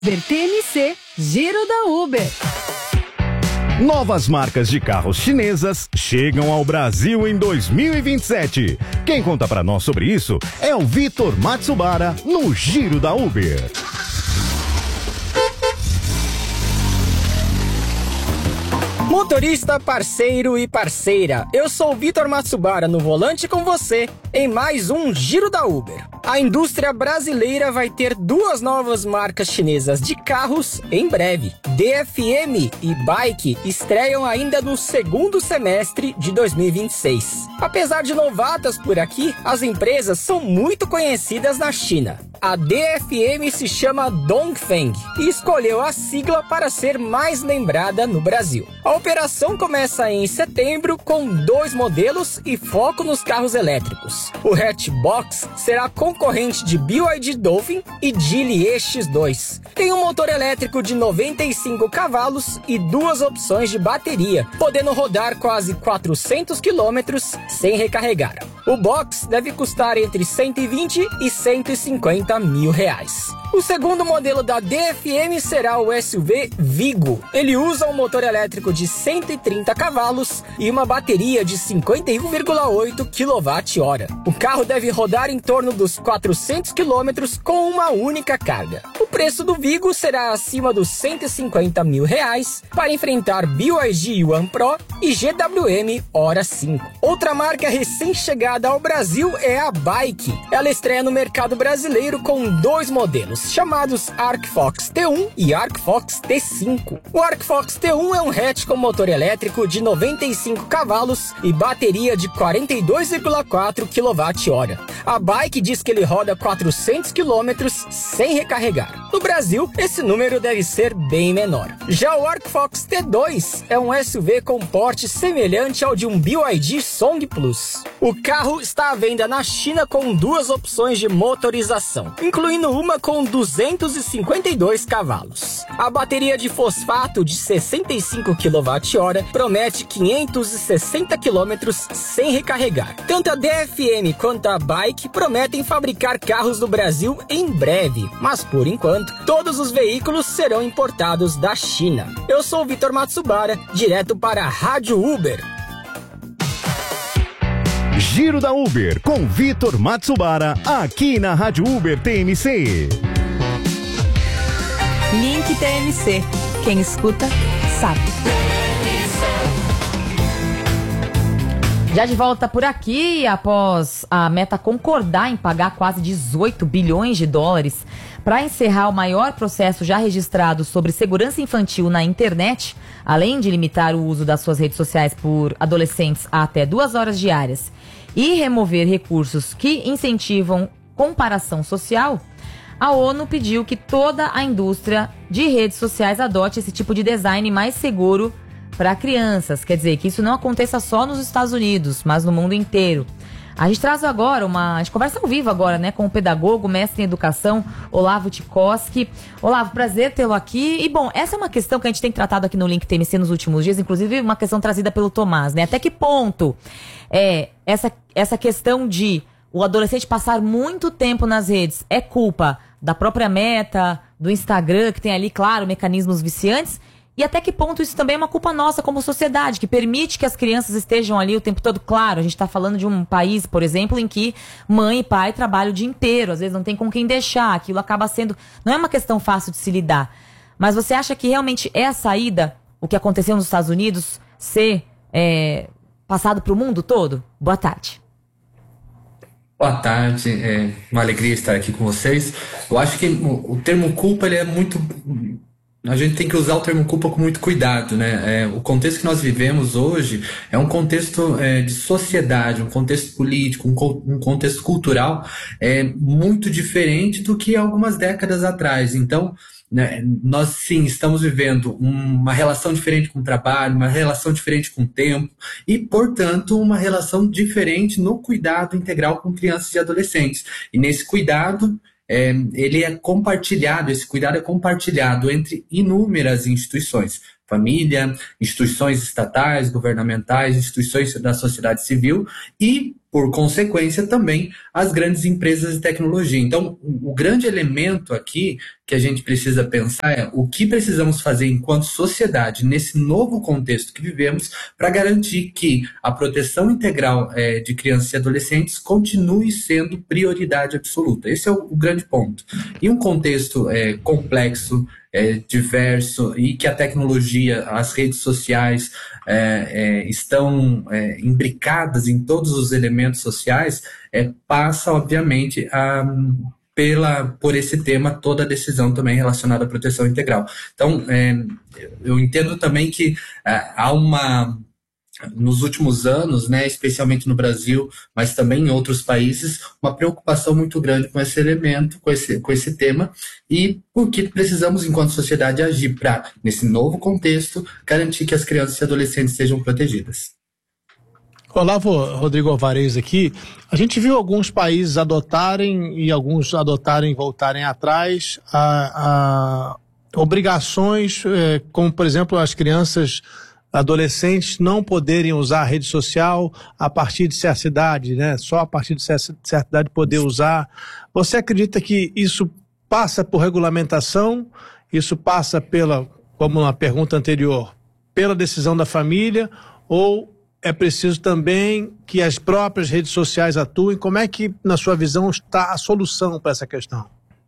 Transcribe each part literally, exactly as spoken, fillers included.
T M C, Giro da Uber. Novas marcas de carros chinesas chegam ao Brasil em dois mil e vinte e sete. Quem conta pra nós sobre isso é o Vitor Matsubara no Giro da Uber. Motorista, parceiro e parceira, eu sou o Vitor Matsubara no volante com você em mais um Giro da Uber. A indústria brasileira vai ter duas novas marcas chinesas de carros em breve. D F M e Bike estreiam ainda no segundo semestre de dois mil e vinte e seis. Apesar de novatas por aqui, as empresas são muito conhecidas na China. A D F M se chama Dongfeng e escolheu a sigla para ser mais lembrada no Brasil. A operação começa em setembro com dois modelos e foco nos carros elétricos. O Hatchbox será concorrente de B Y D Dolphin e Geely E X dois. Tem um motor elétrico de noventa e cinco cavalos e duas opções de bateria, podendo rodar quase quatrocentos quilômetros sem recarregar. O box deve custar entre cento e vinte e cento e cinquenta mil reais. O segundo modelo da D F M será o S U V Vigo. Ele usa um motor elétrico de cento e trinta cavalos e uma bateria de cinquenta e um vírgula oito quilowatt-hora. O carro deve rodar em torno dos quatrocentos quilômetros com uma única carga. O preço do Vigo será acima dos cento e cinquenta mil reais para enfrentar B Y D One Pro e G W M Hora cinco. Outra marca recém-chegada ao Brasil é a Bike. Ela estreia no mercado brasileiro com dois modelos, chamados Arcfox T um e Arcfox T cinco. O Arcfox T um é um hatch com motor elétrico de noventa e cinco cavalos e bateria de quarenta e dois vírgula quatro quilowatt-hora. A Bike diz que ele roda quatrocentos quilômetros sem recarregar. No Brasil, esse número deve ser bem menor. Já o Arcfox T dois é um S U V com porte semelhante ao de um B Y D Song Plus. O carro está à venda na China com duas opções de motorização, incluindo uma com duzentos e cinquenta e dois cavalos. A bateria de fosfato de sessenta e cinco quilowatt-hora promete quinhentos e sessenta quilômetros sem recarregar. Tanto a D F M quanto a Bike prometem fabricar carros no Brasil em breve, mas por enquanto, todos os veículos serão importados da China. Eu sou o Vitor Matsubara, direto para a Rádio Uber. Giro da Uber com Vitor Matsubara, aqui na Rádio Uber T M C. Link T M C. Quem escuta, sabe. Já de volta por aqui, após a Meta concordar em pagar quase dezoito bilhões de dólares para encerrar o maior processo já registrado sobre segurança infantil na internet, além de limitar o uso das suas redes sociais por adolescentes a até duas horas diárias e remover recursos que incentivam comparação social, a ONU pediu que toda a indústria de redes sociais adote esse tipo de design mais seguro para crianças. Quer dizer, que isso não aconteça só nos Estados Unidos, mas no mundo inteiro. A gente traz agora uma... A gente conversa ao vivo agora, né? Com o pedagogo, mestre em educação, Olavo Tchaikovsky. Olavo, prazer tê-lo aqui. E, bom, essa é uma questão que a gente tem tratado aqui no Link T M C nos últimos dias, inclusive uma questão trazida pelo Tomás, né? Até que ponto é essa, essa questão de o adolescente passar muito tempo nas redes é culpa da própria Meta, do Instagram, que tem ali, claro, mecanismos viciantes, e até que ponto isso também é uma culpa nossa como sociedade, que permite que as crianças estejam ali o tempo todo. Claro, a gente está falando de um país, por exemplo, em que mãe e pai trabalham o dia inteiro, às vezes não tem com quem deixar, aquilo acaba sendo... Não é uma questão fácil de se lidar. Mas você acha que realmente é a saída, o que aconteceu nos Estados Unidos, ser é, passado para o mundo todo? Boa tarde. Boa tarde, é uma alegria estar aqui com vocês. Eu acho que o, o termo culpa, ele é muito... A gente tem que usar o termo culpa com muito cuidado, né? É, o contexto que nós vivemos hoje é um contexto é, de sociedade, um contexto político, um, co- um contexto cultural é, muito diferente do que algumas décadas atrás. Então, né, nós sim estamos vivendo uma relação diferente com o trabalho, uma relação diferente com o tempo e, portanto, uma relação diferente no cuidado integral com crianças e adolescentes. E nesse cuidado... É, ele é compartilhado, esse cuidado é compartilhado entre inúmeras instituições, família, instituições estatais, governamentais, instituições da sociedade civil e por consequência, também as grandes empresas de tecnologia. Então, o grande elemento aqui que a gente precisa pensar é o que precisamos fazer enquanto sociedade, nesse novo contexto que vivemos, para garantir que a proteção integral é, de crianças e adolescentes continue sendo prioridade absoluta. Esse é o, o grande ponto. E um contexto é, complexo, é, diverso, e que a tecnologia, as redes sociais é, é, estão é, imbricadas em todos os elementos sociais, é, passa, obviamente, a, pela, por esse tema toda a decisão também relacionada à proteção integral. Então, é, eu entendo também que é, há uma... nos últimos anos, né, especialmente no Brasil, mas também em outros países, uma preocupação muito grande com esse elemento, com esse, com esse tema, e porque precisamos, enquanto sociedade, agir para, nesse novo contexto, garantir que as crianças e adolescentes sejam protegidas. Olá, Rodrigo Alvarez aqui. A gente viu alguns países adotarem e alguns adotarem e voltarem atrás a, a obrigações, é, como, por exemplo, as crianças adolescentes não poderem usar a rede social a partir de certa idade, né? Só a partir de certa idade poder usar. Você acredita que isso passa por regulamentação, isso passa pela, como na pergunta anterior, pela decisão da família, ou é preciso também que as próprias redes sociais atuem? Como é que, na sua visão, está a solução para essa questão?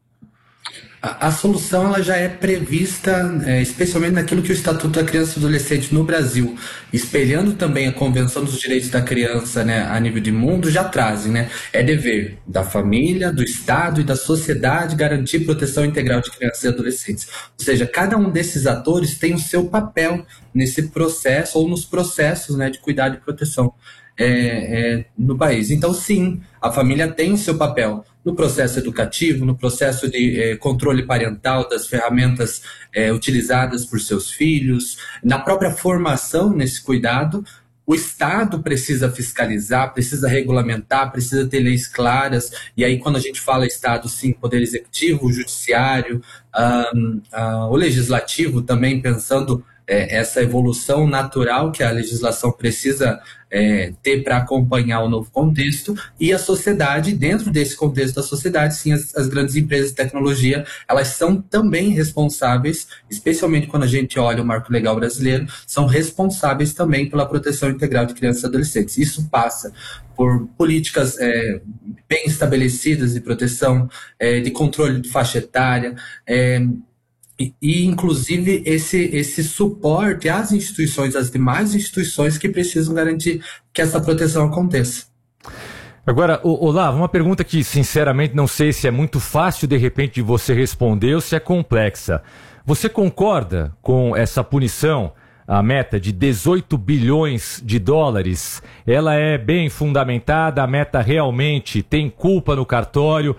A, a solução ela já é prevista, é, especialmente naquilo que o Estatuto da Criança e do Adolescente no Brasil, espelhando também a Convenção dos Direitos da Criança, né, a nível de mundo, já trazem, né? É dever da família, do Estado e da sociedade garantir proteção integral de crianças e adolescentes. Ou seja, cada um desses atores tem o seu papel nesse processo ou nos processos, né, de cuidado e proteção é, é, no país. Então, sim, a família tem o seu papel no processo educativo, no processo de eh, controle parental das ferramentas eh, utilizadas por seus filhos, na própria formação nesse cuidado. O Estado precisa fiscalizar, precisa regulamentar, precisa ter leis claras, e aí quando a gente fala Estado, sim, Poder Executivo, o Judiciário, um, uh, o Legislativo também, pensando eh, essa evolução natural que a legislação precisa É, ter para acompanhar o novo contexto, e a sociedade, dentro desse contexto da sociedade, sim, as, as grandes empresas de tecnologia, elas são também responsáveis, especialmente quando a gente olha o marco legal brasileiro, são responsáveis também pela proteção integral de crianças e adolescentes. Isso passa por políticas é, bem estabelecidas de proteção, é, de controle de faixa etária, é, E, e, inclusive, esse, esse suporte às instituições, às demais instituições que precisam garantir que essa proteção aconteça. Agora, Olavo, uma pergunta que, sinceramente, não sei se é muito fácil, de repente, de você responder ou se é complexa. Você concorda com essa punição, a meta de dezoito bilhões de dólares? Ela é bem fundamentada, a meta realmente tem culpa no cartório,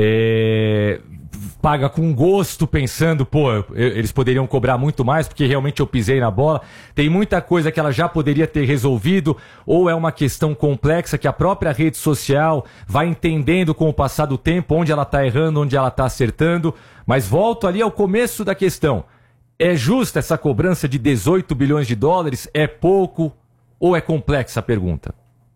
é... paga com gosto, pensando, pô, eles poderiam cobrar muito mais porque realmente eu pisei na bola. Tem muita coisa que ela já poderia ter resolvido, ou é uma questão complexa que a própria rede social vai entendendo com o passar do tempo onde ela está errando, onde ela está acertando. Mas volto ali ao começo da questão. É justa essa cobrança de dezoito bilhões de dólares? É pouco ou é complexa a pergunta?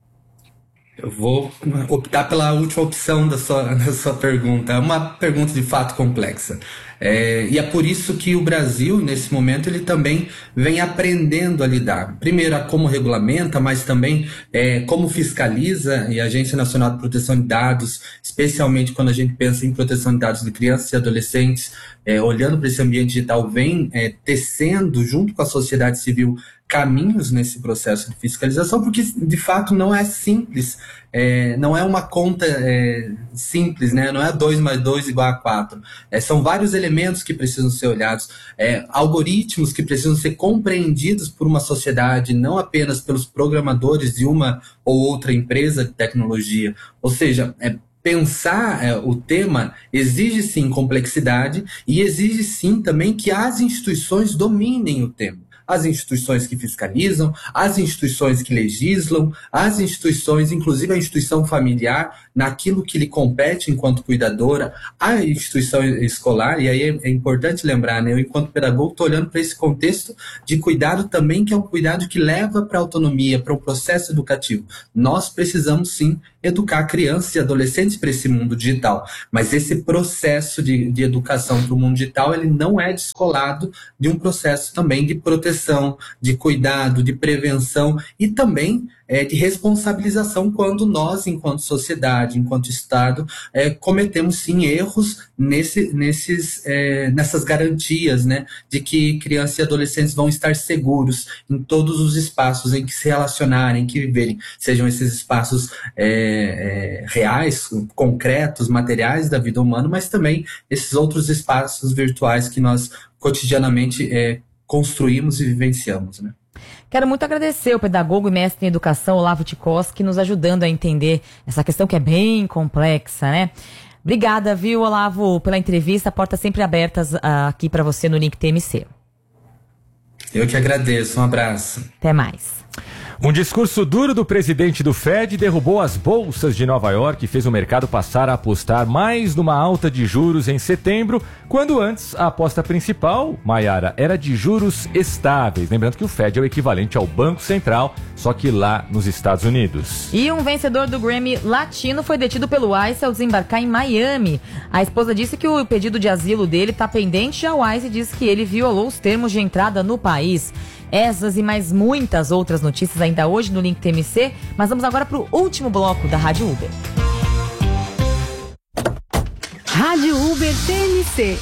Eu vou optar pela última opção da sua, da sua pergunta. É uma pergunta de fato complexa. É, e é por isso que o Brasil, nesse momento, ele também vem aprendendo a lidar. Primeiro, a como regulamenta, mas também é, como fiscaliza, e a Agência Nacional de Proteção de Dados, especialmente quando a gente pensa em proteção de dados de crianças e adolescentes, é, olhando para esse ambiente digital, vem é, tecendo, junto com a sociedade civil, caminhos nesse processo de fiscalização, porque de fato não é simples, é, não é uma conta é, simples, né? Não é dois mais dois igual a quatro. É, são vários elementos que precisam ser olhados, é, algoritmos que precisam ser compreendidos por uma sociedade, não apenas pelos programadores de uma ou outra empresa de tecnologia. Ou seja, é, pensar é, o tema exige sim complexidade e exige sim também que as instituições dominem o tema. as instituições que fiscalizam, as instituições que legislam, as instituições, inclusive a instituição familiar, naquilo que lhe compete enquanto cuidadora, a instituição escolar, e aí é, é importante lembrar, né, eu enquanto pedagogo estou olhando para esse contexto de cuidado também, que é um cuidado que leva para a autonomia, para o processo educativo. Nós precisamos sim educar crianças e adolescentes para esse mundo digital, mas esse processo de, de educação para o mundo digital, ele não é descolado de um processo também de proteção, de cuidado, de prevenção e também é, de responsabilização quando nós, enquanto sociedade, enquanto Estado, é, cometemos sim erros nesse, nesses, é, nessas garantias, né, de que crianças e adolescentes vão estar seguros em todos os espaços em que se relacionarem, em que viverem, sejam esses espaços é, é, reais, concretos, materiais da vida humana, mas também esses outros espaços virtuais que nós cotidianamente é, construímos e vivenciamos, né? Quero muito agradecer o pedagogo e mestre em educação, Olavo Tchaikovsky, nos ajudando a entender essa questão que é bem complexa, né? Obrigada, viu, Olavo, pela entrevista. Portas sempre abertas uh, aqui para você no Link T M C. Eu que agradeço. Um abraço. Até mais. Um discurso duro do presidente do F E D derrubou as bolsas de Nova York e fez o mercado passar a apostar mais numa alta de juros em setembro, quando antes a aposta principal, Maiara, era de juros estáveis. Lembrando que o F E D é o equivalente ao Banco Central, só que lá nos Estados Unidos. E um vencedor do Grammy latino foi detido pelo ICE ao desembarcar em Miami. A esposa disse que o pedido de asilo dele está pendente e a ICE diz que ele violou os termos de entrada no país. Essas e mais muitas outras notícias ainda hoje no Link T M C, mas vamos agora para o último bloco da Rádio Uber. Rádio Uber T M C.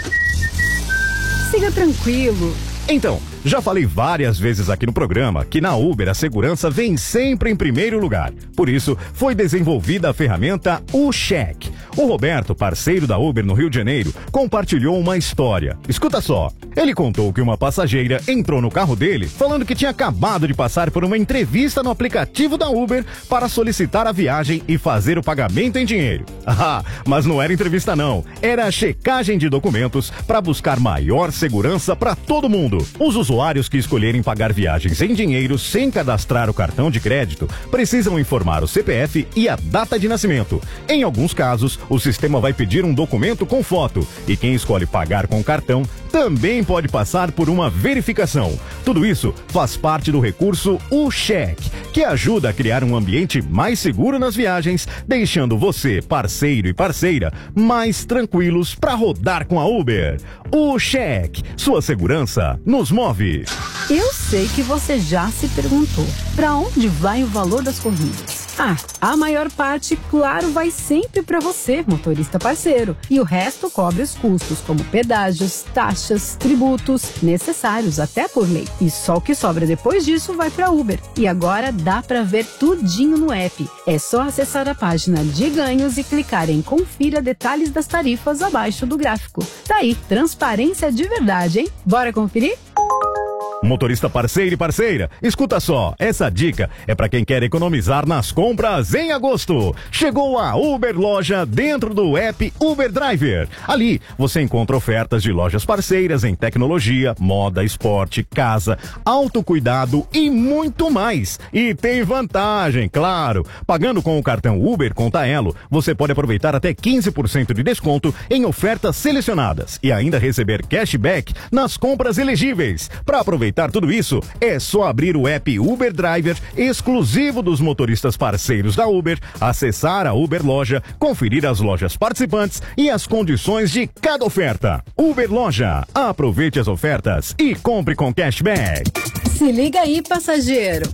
Siga tranquilo. Então, já falei várias vezes aqui no programa que na Uber a segurança vem sempre em primeiro lugar. Por isso, foi desenvolvida a ferramenta UCheck. O Roberto, parceiro da Uber no Rio de Janeiro, compartilhou uma história. Escuta só. Ele contou que uma passageira entrou no carro dele falando que tinha acabado de passar por uma entrevista no aplicativo da Uber para solicitar a viagem e fazer o pagamento em dinheiro. Ah, mas não era entrevista não. Era checagem de documentos para buscar maior segurança para todo mundo. Os usuários que escolherem pagar viagens em dinheiro sem cadastrar o cartão de crédito precisam informar o C P F e a data de nascimento. Em alguns casos, o sistema vai pedir um documento com foto e quem escolhe pagar com cartão também pode passar por uma verificação. Tudo isso faz parte do recurso UCheck, que ajuda a criar um ambiente mais seguro nas viagens, deixando você, parceiro e parceira, mais tranquilos para rodar com a Uber. UCheck, sua segurança nos move. Eu sei que você já se perguntou, para onde vai o valor das corridas? Ah, a maior parte, claro, vai sempre para você, motorista parceiro. E o resto cobre os custos, como pedágios, taxas, tributos, necessários até por lei. E só o que sobra depois disso vai para Uber. E agora dá para ver tudinho no app. É só acessar a página de ganhos e clicar em Confira detalhes das tarifas abaixo do gráfico. Tá aí, transparência de verdade, hein? Bora conferir? Motorista parceiro e parceira, escuta só, essa dica é para quem quer economizar nas compras em agosto. Chegou a Uber Loja dentro do app Uber Driver. Ali você encontra ofertas de lojas parceiras em tecnologia, moda, esporte, casa, autocuidado e muito mais. E tem vantagem, claro. Pagando com o cartão Uber Conta Elo, você pode aproveitar até quinze por cento de desconto em ofertas selecionadas e ainda receber cashback nas compras elegíveis. Para aproveitar tudo isso, é só abrir o app Uber Driver, exclusivo dos motoristas parceiros da Uber, acessar a Uber Loja, conferir as lojas participantes e as condições de cada oferta. Uber Loja, aproveite as ofertas e compre com cashback. Se liga aí, passageiro.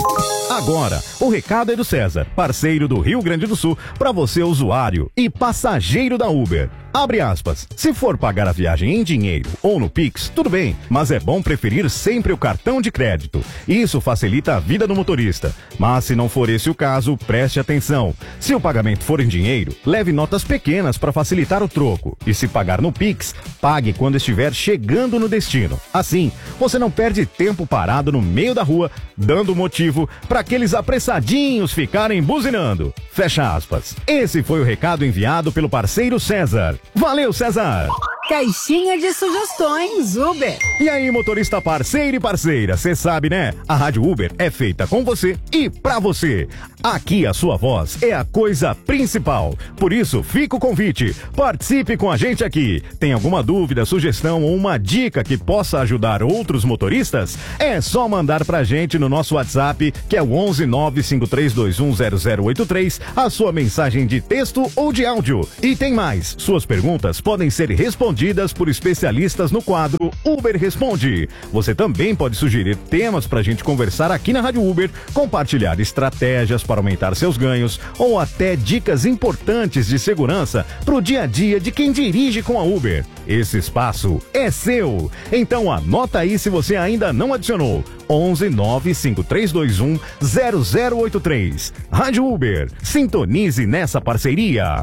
Agora, o recado é do César, parceiro do Rio Grande do Sul, para você usuário e passageiro da Uber. Abre aspas, se for pagar a viagem em dinheiro ou no Pix, tudo bem, mas é bom preferir sempre o cartão de crédito. Isso facilita a vida do motorista. Mas se não for esse o caso, preste atenção. Se o pagamento for em dinheiro, leve notas pequenas para facilitar o troco. E se pagar no Pix, pague quando estiver chegando no destino. Assim, você não perde tempo parado no meio da rua, dando motivo para aqueles apressadinhos ficarem buzinando. Fecha aspas. Esse foi o recado enviado pelo parceiro César. Valeu, César! Caixinha de sugestões Uber. E aí, motorista parceiro e parceira, você sabe, né? A Rádio Uber é feita com você e pra você. Aqui a sua voz é a coisa principal. Por isso, fica o convite. Participe com a gente aqui. Tem alguma dúvida, sugestão ou uma dica que possa ajudar outros motoristas? É só mandar pra gente no nosso WhatsApp, que é o onze nove cinco três dois um zero zero oito três, a sua mensagem de texto ou de áudio. E tem mais, suas perguntas podem ser respondidas por especialistas no quadro Uber Responde. Você também pode sugerir temas pra gente conversar aqui na Rádio Uber, compartilhar estratégias para aumentar seus ganhos ou até dicas importantes de segurança pro dia a dia de quem dirige com a Uber. Esse espaço é seu. Então anota aí se você ainda não adicionou. onze nove cinco três dois um zero zero oito três. Rádio Uber, sintonize nessa parceria.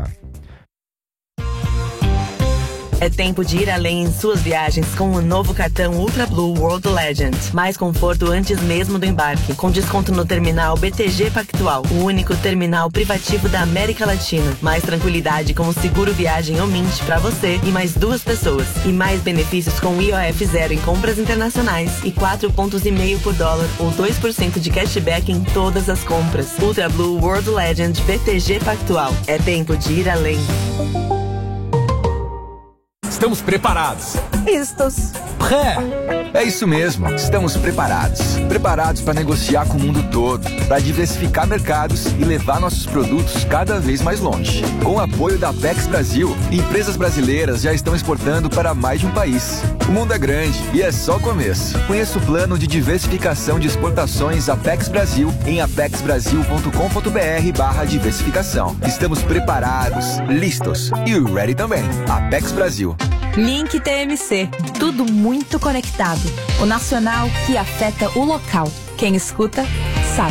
É tempo de ir além em suas viagens com o novo cartão Ultra Blue World Legend. Mais conforto antes mesmo do embarque, com desconto no terminal B T G Pactual, o único terminal privativo da América Latina. Mais tranquilidade com o seguro viagem ou Mint para você e mais duas pessoas. E mais benefícios com I O F zero em compras internacionais e quatro pontos e meio por dólar ou dois por cento de cashback em todas as compras. Ultra Blue World Legend B T G Pactual. É tempo de ir além. Estamos preparados. Estos. Pré. É isso mesmo, estamos preparados. Preparados para negociar com o mundo todo, para diversificar mercados e levar nossos produtos cada vez mais longe. Com o apoio da Apex Brasil, empresas brasileiras já estão exportando para mais de um país. O mundo é grande e é só o começo. Conheça o plano de diversificação de exportações Apex Brasil em apex brasil ponto com ponto b r barra diversificação. Estamos preparados, listos e ready também. Apex Brasil. Link T M C. Tudo muito conectado. O nacional que afeta o local. Quem escuta, sabe.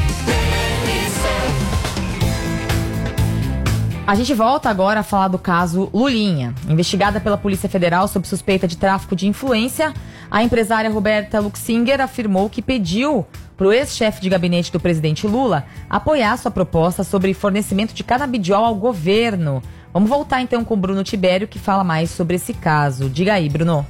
A gente volta agora a falar do caso Lulinha. Investigada pela Polícia Federal sob suspeita de tráfico de influência, a empresária Roberta Luxinger afirmou que pediu para o ex-chefe de gabinete do presidente Lula apoiar sua proposta sobre fornecimento de canabidiol ao governo. Vamos voltar então com o Bruno Tibério, que fala mais sobre esse caso. Diga aí, Bruno.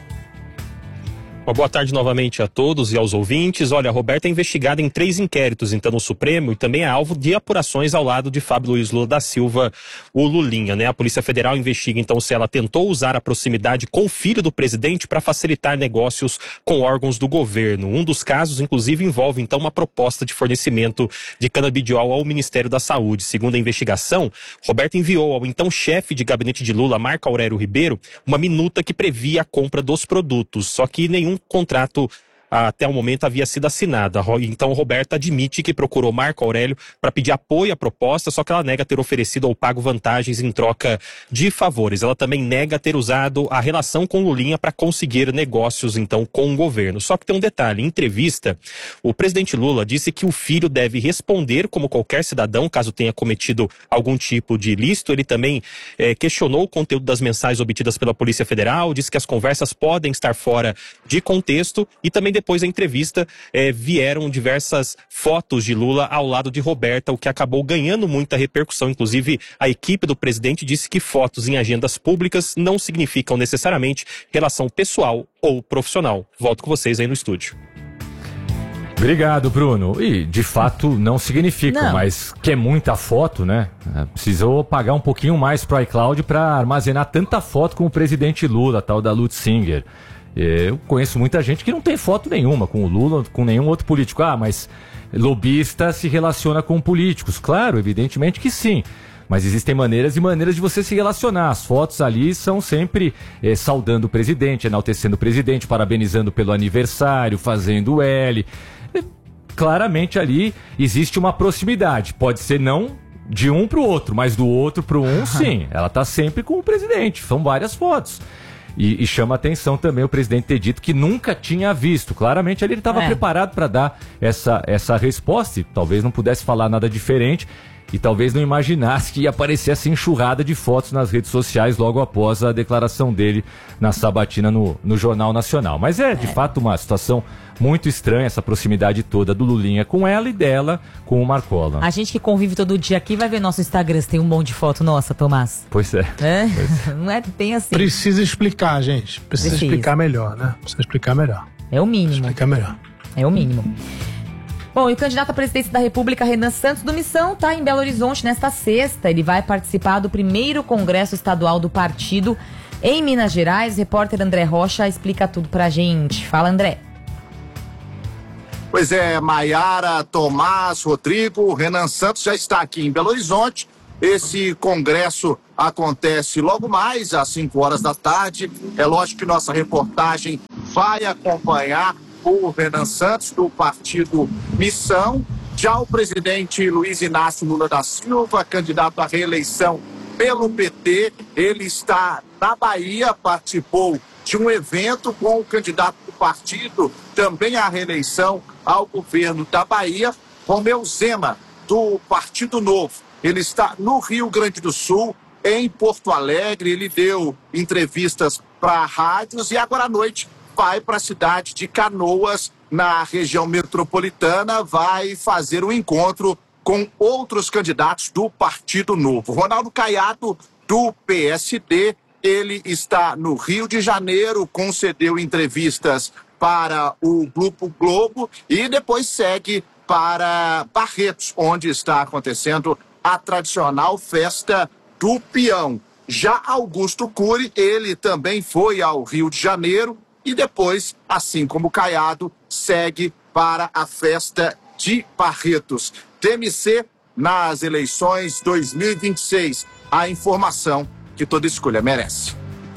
Uma boa tarde novamente a todos e aos ouvintes. Olha, a Roberta é investigada em três inquéritos, então, no Supremo, e também é alvo de apurações ao lado de Fábio Luiz Lula da Silva, o Lulinha, né? A Polícia Federal investiga, então, se ela tentou usar a proximidade com o filho do presidente para facilitar negócios com órgãos do governo. Um dos casos, inclusive, envolve, então, uma proposta de fornecimento de canabidiol ao Ministério da Saúde. Segundo a investigação, Roberta enviou ao então chefe de gabinete de Lula, Marco Aurélio Ribeiro, uma minuta que previa a compra dos produtos, só que nenhum contrato até o momento havia sido assinada. Então Roberta admite que procurou Marco Aurélio para pedir apoio à proposta, só que ela nega ter oferecido ao pago vantagens em troca de favores. Ela também nega ter usado a relação com Lulinha para conseguir negócios então com o governo. Só que tem um detalhe, em entrevista, o presidente Lula disse que o filho deve responder como qualquer cidadão caso tenha cometido algum tipo de ilícito. Ele também eh, questionou o conteúdo das mensagens obtidas pela Polícia Federal, disse que as conversas podem estar fora de contexto e também depois da entrevista, eh, vieram diversas fotos de Lula ao lado de Roberta, o que acabou ganhando muita repercussão. Inclusive, a equipe do presidente disse que fotos em agendas públicas não significam necessariamente relação pessoal ou profissional. Volto com vocês aí no estúdio. Obrigado, Bruno. E, de fato, não significa, não. Mas que é muita foto, né? Precisou pagar um pouquinho mais pro iCloud para armazenar tanta foto com o presidente Lula, tal da Luxinger. Eu conheço muita gente que não tem foto nenhuma com o Lula, com nenhum outro político. Ah, mas lobista se relaciona com políticos. Claro, evidentemente que sim. Mas existem maneiras e maneiras de você se relacionar. As fotos ali são sempre eh, saudando o presidente, enaltecendo o presidente, parabenizando pelo aniversário, fazendo L. E, claramente ali existe uma proximidade. Pode ser não de um para o outro, mas do outro para um, sim. Ela está sempre com o presidente. São várias fotos. E, e chama atenção também o presidente ter dito que nunca tinha visto. Claramente ali ele estava é. preparado para dar essa, essa resposta e talvez não pudesse falar nada diferente. e talvez não imaginasse que ia aparecer essa enxurrada de fotos nas redes sociais logo após a declaração dele na sabatina no, no Jornal Nacional. Mas é, de é. fato, uma situação muito estranha, essa proximidade toda do Lulinha com ela e dela com o Marcola. A gente que convive todo dia aqui vai ver nosso Instagram, se tem um monte de foto nossa, Tomás. Pois é. é? Pois é. Não é bem assim. Precisa explicar, gente. Precisa, Precisa explicar melhor, né? Precisa explicar melhor. É o mínimo. Explicar melhor. É o mínimo. Bom, e o candidato à presidência da República, Renan Santos do Missão, está em Belo Horizonte nesta sexta. Ele vai participar do primeiro congresso estadual do partido em Minas Gerais. Repórter André Rocha explica tudo pra gente. Fala, André. Pois é, Maiara, Tomás, Rodrigo, Renan Santos já está aqui em Belo Horizonte. Esse congresso acontece logo mais às cinco horas da tarde. É lógico que nossa reportagem vai acompanhar o Renan Santos, do partido Missão. Já o presidente Luiz Inácio Lula da Silva, candidato à reeleição pelo P T, ele está na Bahia, participou de um evento com o candidato do partido, também à reeleição ao governo da Bahia, Romeu Zema, do Partido Novo. Ele está no Rio Grande do Sul, em Porto Alegre, ele deu entrevistas para rádios e agora à noite vai para a cidade de Canoas, na região metropolitana, vai fazer um encontro com outros candidatos do Partido Novo. Ronaldo Caiado, do P S D, ele está no Rio de Janeiro, concedeu entrevistas para o Grupo Globo e depois segue para Barretos, onde está acontecendo a tradicional festa do peão. Já Augusto Cury, ele também foi ao Rio de Janeiro e depois, assim como Caiado, segue para a festa de Barretos. T M C nas eleições dois mil e vinte e seis. A informação que toda escolha merece.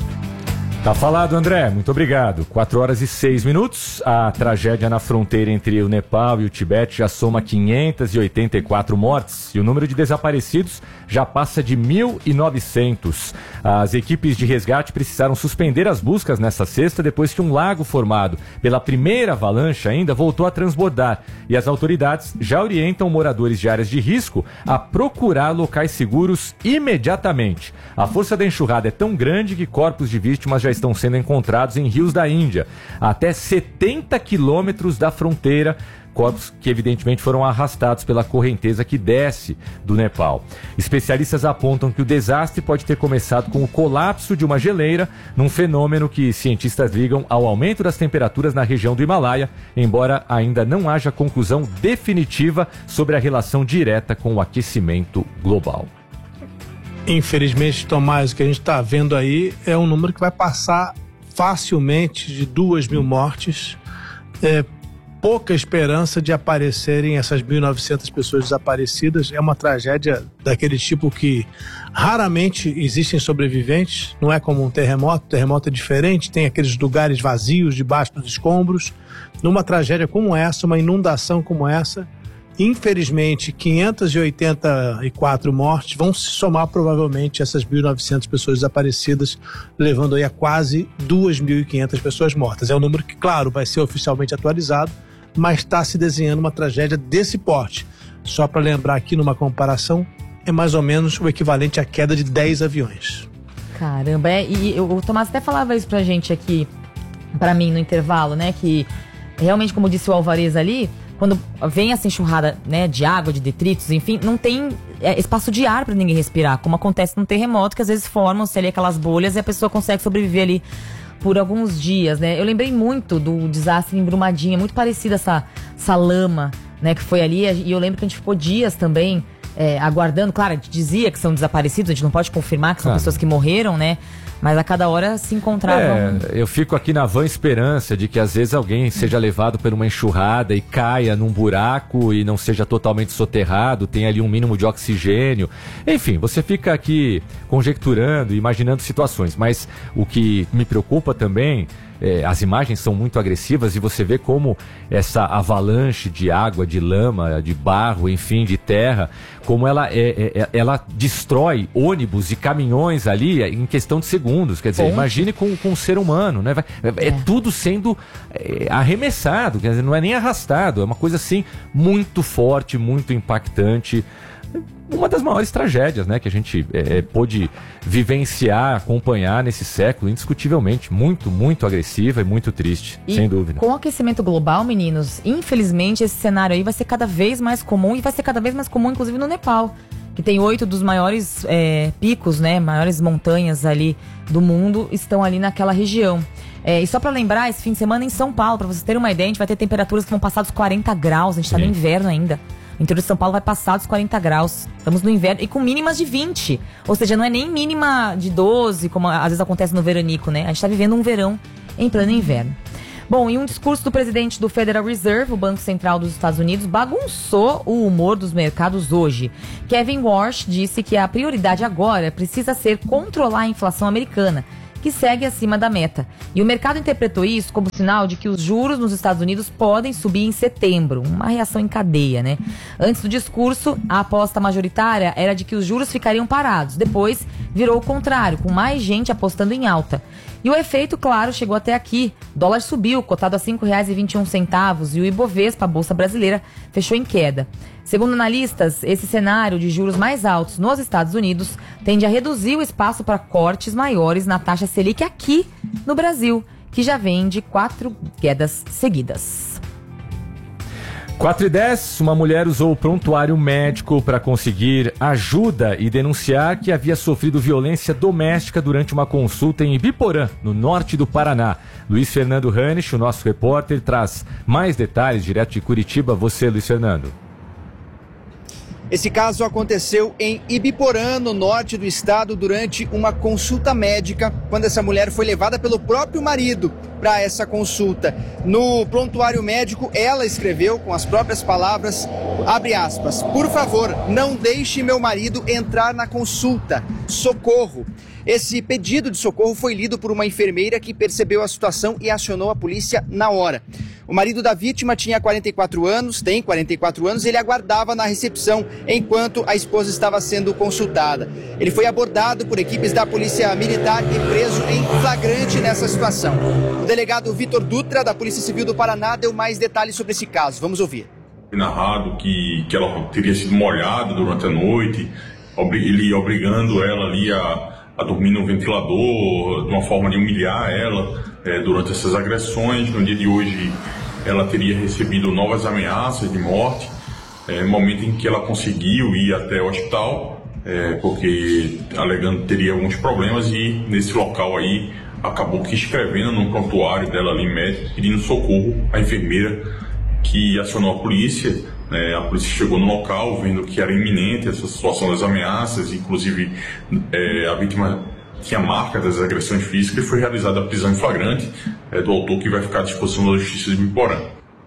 Tá falado, André. Muito obrigado. quatro horas e seis minutos. A tragédia na fronteira entre o Nepal e o Tibete já soma quinhentas e oitenta e quatro mortes e o número de desaparecidos já passa de mil e novecentos. As equipes de resgate precisaram suspender as buscas nesta sexta depois que um lago formado pela primeira avalanche ainda voltou a transbordar e as autoridades já orientam moradores de áreas de risco a procurar locais seguros imediatamente. A força da enxurrada é tão grande que corpos de vítimas já estão sendo encontrados em rios da Índia, até setenta quilômetros da fronteira, corpos que evidentemente foram arrastados pela correnteza que desce do Nepal. Especialistas apontam que o desastre pode ter começado com o colapso de uma geleira, num fenômeno que cientistas ligam ao aumento das temperaturas na região do Himalaia, embora ainda não haja conclusão definitiva sobre a relação direta com o aquecimento global. Infelizmente, Tomás, o que a gente está vendo aí é um número que vai passar facilmente de duas mil mortes. É pouca esperança de aparecerem essas mil e novecentas pessoas desaparecidas. É uma tragédia daquele tipo que raramente existem sobreviventes. Não é como um terremoto. O terremoto é diferente, tem aqueles lugares vazios debaixo dos escombros. Numa tragédia como essa, uma inundação como essa, infelizmente, quinhentas e oitenta e quatro mortes vão se somar provavelmente essas mil e novecentas pessoas desaparecidas, levando aí a quase duas mil e quinhentas pessoas mortas. É um número que, claro, vai ser oficialmente atualizado, mas está se desenhando uma tragédia desse porte. Só para lembrar aqui, numa comparação, é mais ou menos o equivalente à queda de dez aviões. Caramba, é, e o Tomás até falava isso pra gente aqui, pra mim, no intervalo, né, que realmente, como disse o Alvarez ali, quando vem essa enxurrada, né, de água, de detritos, enfim, não tem é, espaço de ar para ninguém respirar, como acontece num terremoto, que às vezes formam-se ali aquelas bolhas e a pessoa consegue sobreviver ali por alguns dias, né? Eu lembrei muito do desastre em Brumadinho, muito parecida essa, essa lama, né, que foi ali, e eu lembro que a gente ficou dias também é, aguardando. Claro, a gente dizia que são desaparecidos, a gente não pode confirmar que são ah. pessoas que morreram, né? Mas a cada hora se encontravam... É, eu fico aqui na vã esperança de que às vezes alguém seja levado por uma enxurrada e caia num buraco e não seja totalmente soterrado, tenha ali um mínimo de oxigênio. Enfim, você fica aqui conjecturando, imaginando situações. Mas o que me preocupa também... É, as imagens são muito agressivas e você vê como essa avalanche de água, de lama, de barro, enfim, de terra, como ela, é, é, ela destrói ônibus e caminhões ali em questão de segundos. Quer dizer, Bom. imagine com, com o ser humano, né? Vai, é, é tudo sendo é, arremessado, quer dizer, não é nem arrastado, é uma coisa assim muito forte, muito impactante. uma das maiores tragédias, né, que a gente é, pôde vivenciar, acompanhar nesse século, indiscutivelmente. Muito, muito agressiva e muito triste, e sem dúvida. Com o aquecimento global, meninos, infelizmente esse cenário aí vai ser cada vez mais comum e vai ser cada vez mais comum, inclusive no Nepal, que tem oito dos maiores é, picos, né, maiores montanhas ali do mundo, estão ali naquela região. É, e só pra lembrar, esse fim de semana em São Paulo, pra vocês terem uma ideia, a gente vai ter temperaturas que vão passar dos quarenta graus, a gente tá no inverno ainda. O interior de São Paulo vai passar dos quarenta graus. Estamos no inverno e com mínimas de vinte. Ou seja, não é nem mínima de doze, como às vezes acontece no veranico, né? A gente está vivendo um verão em pleno inverno. Bom, e um discurso do presidente do Federal Reserve, o Banco Central dos Estados Unidos, bagunçou o humor dos mercados hoje. Kevin Warsh disse que a prioridade agora precisa ser controlar a inflação americana, que segue acima da meta. E o mercado interpretou isso como sinal de que os juros nos Estados Unidos podem subir em setembro, uma reação em cadeia, né? Antes do discurso, a aposta majoritária era de que os juros ficariam parados. Depois, virou o contrário, com mais gente apostando em alta. E o efeito, claro, chegou até aqui. O dólar subiu, cotado a cinco reais e vinte e um centavos, e o Ibovespa, a Bolsa Brasileira, fechou em queda. Segundo analistas, esse cenário de juros mais altos nos Estados Unidos tende a reduzir o espaço para cortes maiores na taxa Selic aqui no Brasil, que já vem de quatro quedas seguidas. quatro e dez, uma mulher usou o prontuário médico para conseguir ajuda e denunciar que havia sofrido violência doméstica durante uma consulta em Ibiporã, no norte do Paraná. Luiz Fernando Hanisch, o nosso repórter, traz mais detalhes direto de Curitiba. Você, Luiz Fernando. Esse caso aconteceu em Ibiporã, no norte do estado, durante uma consulta médica, quando essa mulher foi levada pelo próprio marido para essa consulta. No prontuário médico, ela escreveu com as próprias palavras, abre aspas, por favor, não deixe meu marido entrar na consulta, socorro. Esse pedido de socorro foi lido por uma enfermeira que percebeu a situação e acionou a polícia na hora. O marido da vítima tinha quarenta e quatro anos, tem quarenta e quatro anos, ele aguardava na recepção enquanto a esposa estava sendo consultada. Ele foi abordado por equipes da Polícia Militar e preso em flagrante nessa situação. O delegado Vitor Dutra, da Polícia Civil do Paraná, deu mais detalhes sobre esse caso. Vamos ouvir. Foi narrado que, que ela teria sido molhada durante a noite, ele obrigando ela ali a... a dormir no ventilador, de uma forma de humilhar ela é, durante essas agressões. No dia de hoje, ela teria recebido novas ameaças de morte, é, no momento em que ela conseguiu ir até o hospital, é, porque alegando que teria alguns problemas, e nesse local aí acabou que escrevendo no prontuário dela ali, médico, pedindo socorro à enfermeira que acionou a polícia. É, a polícia chegou no local, vendo que era iminente essa situação das ameaças, inclusive é, a vítima tinha marca das agressões físicas, e foi realizada a prisão em flagrante é, do autor, que vai ficar à disposição da Justiça de Ibiporã.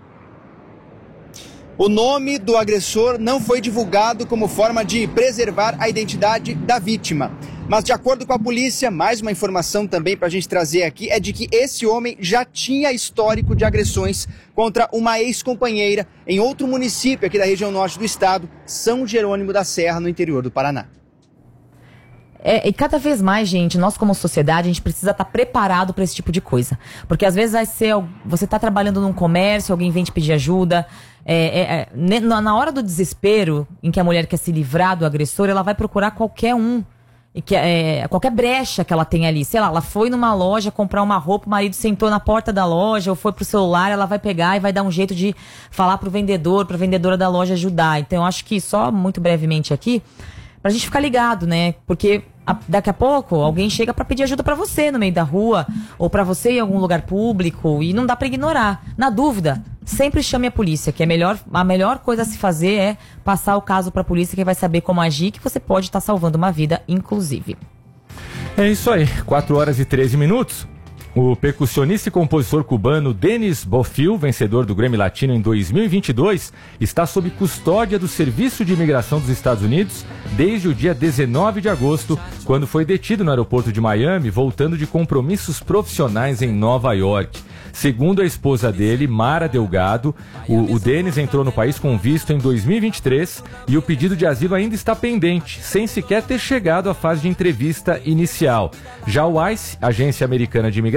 O nome do agressor não foi divulgado como forma de preservar a identidade da vítima. Mas, de acordo com a polícia, mais uma informação também para a gente trazer aqui é de que esse homem já tinha histórico de agressões contra uma ex-companheira em outro município aqui da região norte do estado, São Jerônimo da Serra, no interior do Paraná. É, e cada vez mais, gente, nós como sociedade, a gente precisa estar preparado para esse tipo de coisa. Porque às vezes vai ser, você está trabalhando num comércio, alguém vem te pedir ajuda. É, é, é, na hora do desespero, em que a mulher quer se livrar do agressor, ela vai procurar qualquer um. E que, é, qualquer brecha que ela tem ali. Sei lá, ela foi numa loja comprar uma roupa, o marido sentou na porta da loja, ou foi pro celular, ela vai pegar e vai dar um jeito de falar pro vendedor, pra vendedora da loja ajudar. Então eu acho que só muito brevemente aqui, pra gente ficar ligado, né? Porque a, daqui a pouco alguém chega pra pedir ajuda pra você no meio da rua, ou pra você em algum lugar público, e não dá pra ignorar. Na dúvida, sempre chame a polícia, que é melhor, a melhor coisa a se fazer é passar o caso pra polícia, que vai saber como agir, que você pode estar salvando uma vida, inclusive. É isso aí, quatro horas e treze minutos. O percussionista e compositor cubano Denis Bofil, vencedor do Grammy Latino em dois mil e vinte e dois, está sob custódia do Serviço de Imigração dos Estados Unidos desde o dia dezenove de agosto, quando foi detido no aeroporto de Miami, voltando de compromissos profissionais em Nova York. Segundo a esposa dele, Mara Delgado, o, o Denis entrou no país com visto em dois mil e vinte e três e o pedido de asilo ainda está pendente, sem sequer ter chegado à fase de entrevista inicial. Já o ICE, Agência Americana de Imigração,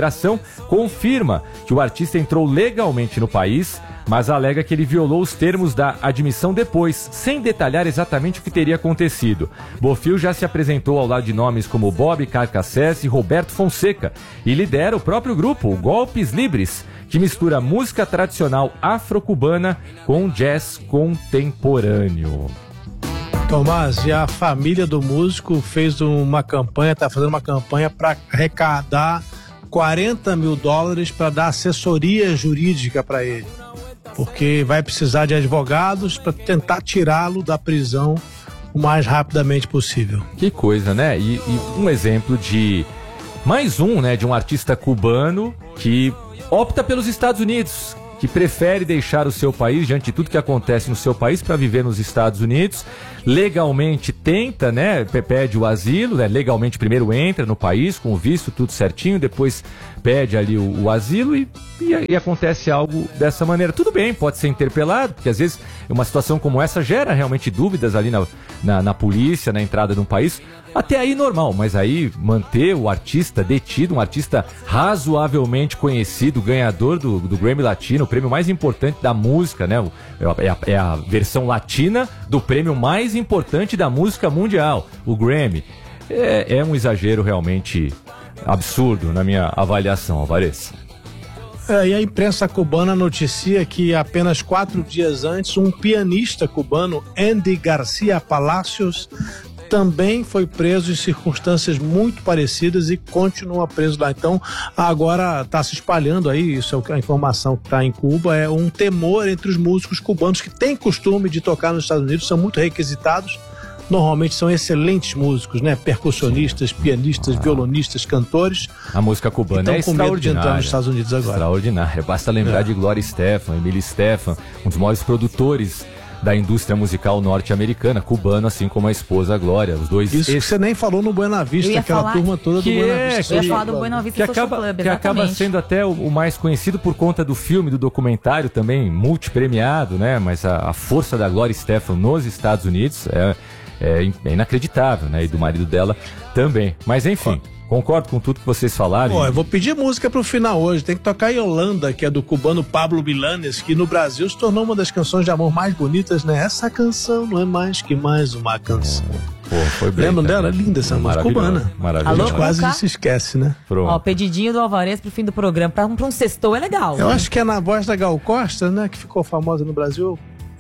imigração confirma que o artista entrou legalmente no país, mas alega que ele violou os termos da admissão depois, sem detalhar exatamente o que teria acontecido. Bofill já se apresentou ao lado de nomes como Bob Carcassés e Roberto Fonseca e lidera o próprio grupo, o Golpes Libres, que mistura música tradicional afro-cubana com jazz contemporâneo. Tomás, e a família do músico fez uma campanha, está fazendo uma campanha para arrecadar quarenta mil dólares para dar assessoria jurídica para ele. Porque vai precisar de advogados para tentar tirá-lo da prisão o mais rapidamente possível. Que coisa, né? E, e um exemplo de mais um, né, de um artista cubano que opta pelos Estados Unidos, que prefere deixar o seu país diante de tudo que acontece no seu país para viver nos Estados Unidos. Legalmente tenta, né, pede o asilo, né, legalmente primeiro entra no país com o visto, tudo certinho, depois pede ali o, o asilo e, e, e acontece algo dessa maneira. Tudo bem, pode ser interpelado, porque às vezes uma situação como essa gera realmente dúvidas ali na, na, na polícia, na entrada de um país. Até aí normal, mas aí manter o artista detido, um artista razoavelmente conhecido, ganhador do, do Grammy Latino, o prêmio mais importante da música, né? É a, é a versão latina do prêmio mais importante da música mundial, o Grammy. É, é um exagero realmente absurdo na minha avaliação, Alvarez. É, e a imprensa cubana noticia que apenas quatro dias antes, um pianista cubano, Andy Garcia Palacios, também foi preso em circunstâncias muito parecidas e continua preso lá. Então, agora está se espalhando aí, isso é a informação que está em Cuba, é um temor entre os músicos cubanos que têm costume de tocar nos Estados Unidos, são muito requisitados, normalmente são excelentes músicos, né? Percussionistas, pianistas, ah. violonistas, cantores. A música cubana é com medo de entrar nos Estados Unidos agora. Extraordinária. Basta lembrar é. de Gloria Estefan, Emília Estefan, um dos maiores produtores da indústria musical norte-americana, cubano, assim como a esposa Glória, os dois. Isso que você nem falou no Buena Vista, aquela turma toda do Buena Vista. Eu ia falar do Buena Vista que acaba, Club, que acaba sendo até o, o mais conhecido por conta do filme, do documentário também, multipremiado, né? Mas a, a força da Gloria Estefan nos Estados Unidos é, é, é inacreditável, né? E do marido dela também. Mas enfim. Concordo com tudo que vocês falaram. Pô, eu vou pedir música pro final hoje. Tem que tocar Yolanda, que é do cubano Pablo Milanés, que no Brasil se tornou uma das canções de amor mais bonitas, né? Essa canção não é mais que mais uma canção. Pô, foi bem, Lembram né? dela? Linda essa música cubana. Maravilhosa. A gente quase se esquece, né? Pronto. Ó, pedidinho do Alvarez pro fim do programa. Pra um, pra um sextou é legal. Eu né? acho que é na voz da Gal Costa, né? Que ficou famosa no Brasil.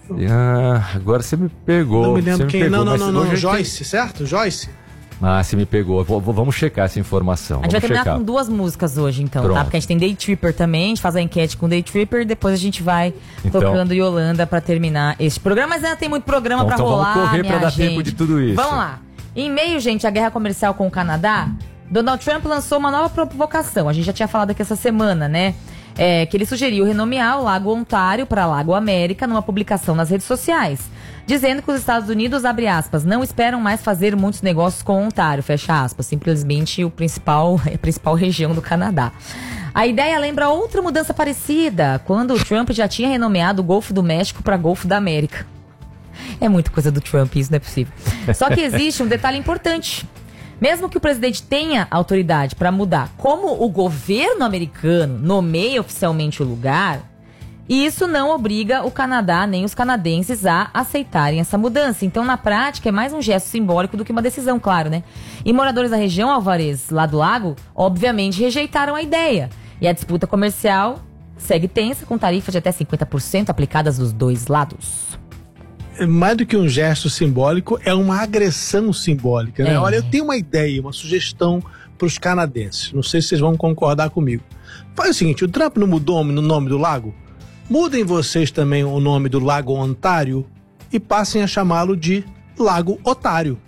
Ah, agora você me pegou. Não me lembro quem. Pegou, não, não, não, não. Joyce, tem... certo? Joyce? Ah, você me pegou. V- vamos checar essa informação. A gente vai vamos terminar checar. com duas músicas hoje, então, Pronto. tá? Porque a gente tem Day Tripper também, a gente faz a enquete com Day Tripper, depois a gente vai Então- tocando Yolanda pra terminar este programa. Mas ainda tem muito programa Então, pra então rolar, vamos correr minha pra dar gente. tempo de tudo isso. Vamos lá. Em meio, gente, à guerra comercial com o Canadá, Donald Trump lançou uma nova provocação. A gente já tinha falado aqui essa semana, né? É, que ele sugeriu renomear o Lago Ontário para Lago América numa publicação nas redes sociais, dizendo que os Estados Unidos, abre aspas, não esperam mais fazer muitos negócios com o Ontário, fecha aspas, simplesmente o principal, a principal região do Canadá. A ideia lembra outra mudança parecida, quando o Trump já tinha renomeado o Golfo do México para Golfo da América. É muita coisa do Trump, isso não é possível. Só que existe um detalhe importante. Mesmo que o presidente tenha autoridade para mudar como o governo americano nomeia oficialmente o lugar, isso não obriga o Canadá nem os canadenses a aceitarem essa mudança. Então, na prática, é mais um gesto simbólico do que uma decisão, claro, né? E moradores da região, Alvarez, lá do lago, obviamente rejeitaram a ideia. E a disputa comercial segue tensa, com tarifas de até cinquenta por cento aplicadas dos dois lados. Mais do que um gesto simbólico, é uma agressão simbólica, né? É. Olha, eu tenho uma ideia, uma sugestão para os canadenses. Não sei se vocês vão concordar comigo. Faz o seguinte, o Trump não mudou no nome do lago? Mudem vocês também o nome do Lago Ontário e passem a chamá-lo de Lago Otário.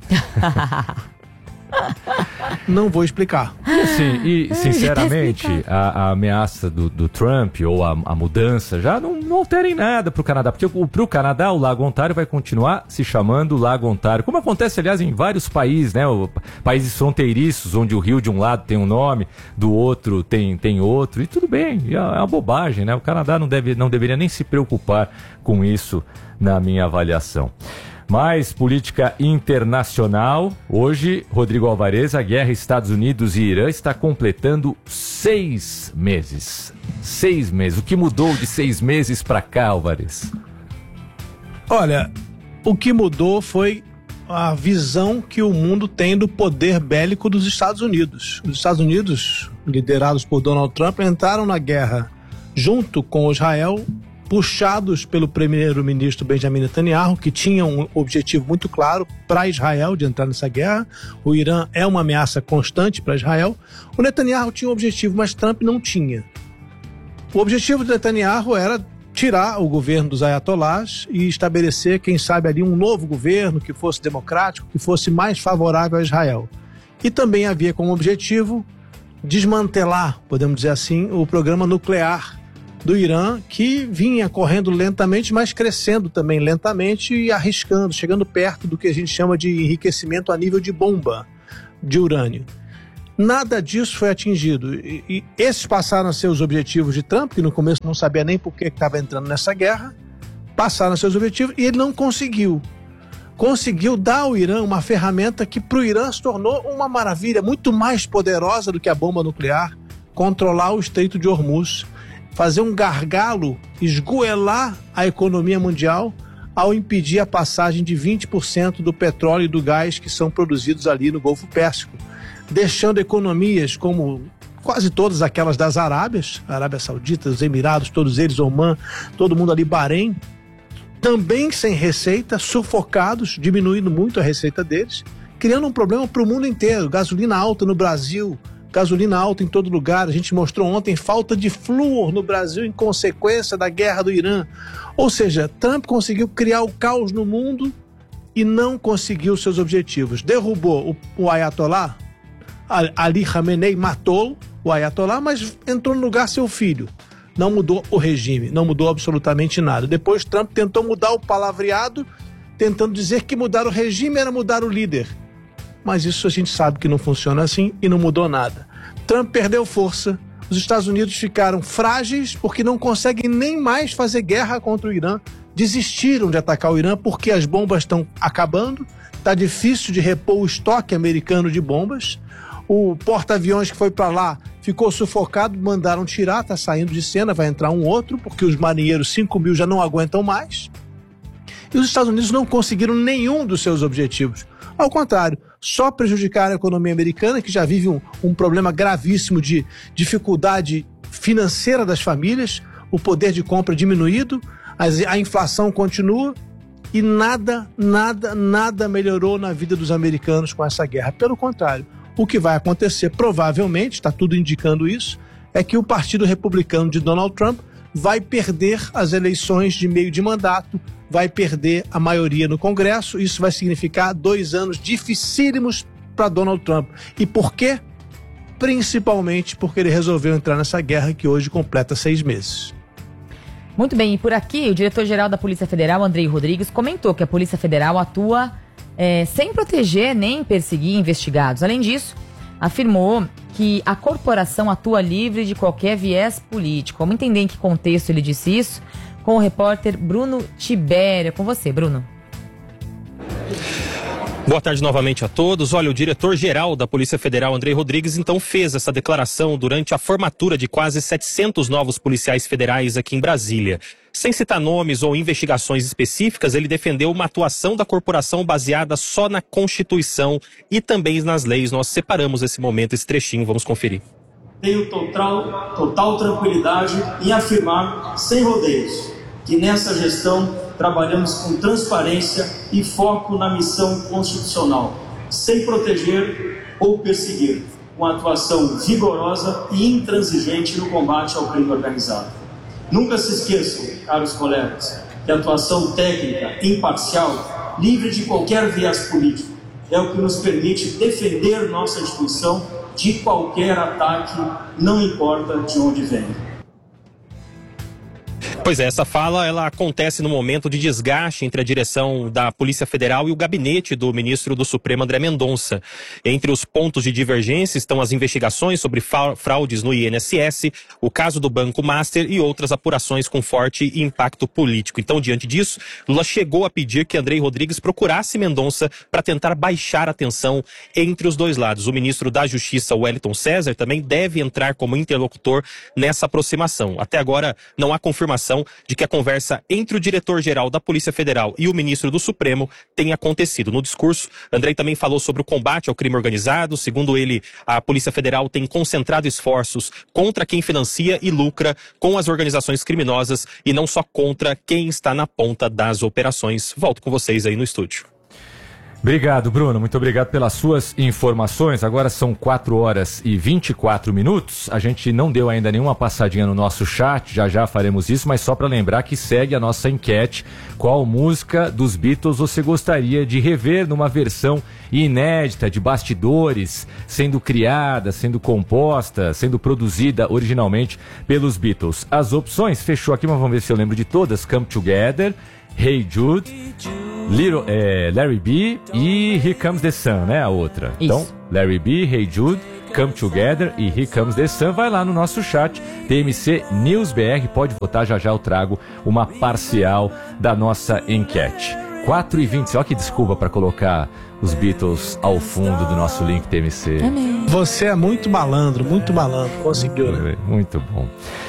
Não vou explicar. E assim, e sinceramente, a, a ameaça do, do Trump ou a, a mudança já não, não altera em nada pro Canadá, porque o, pro Canadá o Lago Ontário vai continuar se chamando Lago Ontário, como acontece, aliás, em vários países, né? O, países fronteiriços, onde o rio de um lado tem um nome, do outro tem, tem outro, e tudo bem, é uma bobagem, né? O Canadá não, deve, não deveria nem se preocupar com isso, na minha avaliação. Mais política internacional. Hoje, Rodrigo Alvarez, a guerra Estados Unidos e Irã está completando seis meses. Seis meses. O que mudou de seis meses para cá, Alvarez? Olha, o que mudou foi a visão que o mundo tem do poder bélico dos Estados Unidos. Os Estados Unidos, liderados por Donald Trump, entraram na guerra junto com Israel, puxados pelo primeiro-ministro Benjamin Netanyahu, que tinha um objetivo muito claro para Israel de entrar nessa guerra. O Irã é uma ameaça constante para Israel. O Netanyahu tinha um objetivo, mas Trump não tinha. O objetivo de Netanyahu era tirar o governo dos ayatolás e estabelecer, quem sabe, ali um novo governo que fosse democrático, que fosse mais favorável a Israel. E também havia como objetivo desmantelar, podemos dizer assim, o programa nuclear do Irã, que vinha correndo lentamente, mas crescendo também lentamente e arriscando, chegando perto do que a gente chama de enriquecimento a nível de bomba de urânio. Nada disso foi atingido. E, e esses passaram a ser os objetivos de Trump, que no começo não sabia nem por que estava entrando nessa guerra, passaram a ser os objetivos e ele não conseguiu. Conseguiu dar ao Irã uma ferramenta que para o Irã se tornou uma maravilha, muito mais poderosa do que a bomba nuclear, controlar o Estreito de Hormuz, fazer um gargalo, esgoelar a economia mundial ao impedir a passagem de vinte por cento do petróleo e do gás que são produzidos ali no Golfo Pérsico, deixando economias como quase todas aquelas das Arábias, Arábia Saudita, os Emirados, todos eles, Oman, todo mundo ali, Bahrein, também sem receita, sufocados, diminuindo muito a receita deles, criando um problema para o mundo inteiro. Gasolina alta no Brasil, gasolina alta em todo lugar. A gente mostrou ontem falta de flúor no Brasil em consequência da guerra do Irã. Ou seja, Trump conseguiu criar o caos no mundo e não conseguiu seus objetivos. Derrubou o, o Ayatollah, Ali Khamenei, matou o Ayatollah, mas entrou no lugar seu filho. Não mudou o regime, não mudou absolutamente nada. Depois Trump tentou mudar o palavreado, tentando dizer que mudar o regime era mudar o líder. Mas isso a gente sabe que não funciona assim e não mudou nada. Trump perdeu força, os Estados Unidos ficaram frágeis porque não conseguem nem mais fazer guerra contra o Irã. Desistiram de atacar o Irã porque as bombas estão acabando, está difícil de repor o estoque americano de bombas. O porta-aviões que foi para lá ficou sufocado, mandaram tirar, está saindo de cena, vai entrar um outro, porque os marinheiros, cinco mil, já não aguentam mais. E os Estados Unidos não conseguiram nenhum dos seus objetivos. Ao contrário, só prejudicaram a economia americana, que já vive um, um problema gravíssimo de dificuldade financeira das famílias, o poder de compra diminuído, a, a inflação continua e nada, nada, nada melhorou na vida dos americanos com essa guerra. Pelo contrário, o que vai acontecer, provavelmente, está tudo indicando isso, é que o Partido Republicano de Donald Trump vai perder as eleições de meio de mandato, vai perder a maioria no Congresso. Isso vai significar dois anos dificílimos para Donald Trump. E por quê? Principalmente porque ele resolveu entrar nessa guerra que hoje completa seis meses. Muito bem, e por aqui o diretor-geral da Polícia Federal, Andrei Rodrigues, comentou que a Polícia Federal atua é, sem proteger nem perseguir investigados. Além disso, afirmou que a corporação atua livre de qualquer viés político. Vamos entender em que contexto ele disse isso com o repórter Bruno Tibério. Com você, Bruno. Boa tarde novamente a todos. Olha, o diretor-geral da Polícia Federal, Andrei Rodrigues, então fez essa declaração durante a formatura de quase setecentos novos policiais federais aqui em Brasília. Sem citar nomes ou investigações específicas, ele defendeu uma atuação da corporação baseada só na Constituição e também nas leis. Nós separamos esse momento, esse trechinho, vamos conferir. Tenho total, total tranquilidade em afirmar, sem rodeios, que nessa gestão trabalhamos com transparência e foco na missão constitucional, sem proteger ou perseguir, com atuação vigorosa e intransigente no combate ao crime organizado. Nunca se esqueçam, caros colegas, que a atuação técnica, imparcial, livre de qualquer viés político, é o que nos permite defender nossa instituição de qualquer ataque, não importa de onde venha. Pois é, essa fala ela acontece no momento de desgaste entre a direção da Polícia Federal e o gabinete do ministro do Supremo, André Mendonça. Entre os pontos de divergência estão as investigações sobre fraudes no I N S S, o caso do Banco Master e outras apurações com forte impacto político. Então, diante disso, Lula chegou a pedir que Andrei Rodrigues procurasse Mendonça para tentar baixar a tensão entre os dois lados. O ministro da Justiça, Wellington César, também deve entrar como interlocutor nessa aproximação. Até agora, não há confirmação de que a conversa entre o diretor-geral da Polícia Federal e o ministro do Supremo tenha acontecido. No discurso, Andrei também falou sobre o combate ao crime organizado. Segundo ele, a Polícia Federal tem concentrado esforços contra quem financia e lucra com as organizações criminosas e não só contra quem está na ponta das operações. Volto com vocês aí no estúdio. Obrigado, Bruno. Muito obrigado pelas suas informações. Agora são quatro horas e vinte e quatro minutos. A gente não deu ainda nenhuma passadinha no nosso chat, já já faremos isso, mas só para lembrar que segue a nossa enquete. Qual música dos Beatles você gostaria de rever numa versão inédita, de bastidores, sendo criada, sendo composta, sendo produzida originalmente pelos Beatles? As opções, fechou aqui, mas vamos ver se eu lembro de todas. Come Together, Hey Jude, Little, é, Larry B e Here Comes the Sun, né? A outra. Isso. Então, Larry B, Hey Jude, Come Together e Here Comes the Sun. Vai lá no nosso chat, T M C News B R, pode votar, já já eu trago uma parcial da nossa enquete. quatro e vinte, olha que desculpa para colocar os Beatles ao fundo do nosso link T M C. Amém. Você é muito malandro, muito malandro. Conseguiu, né? Muito bom.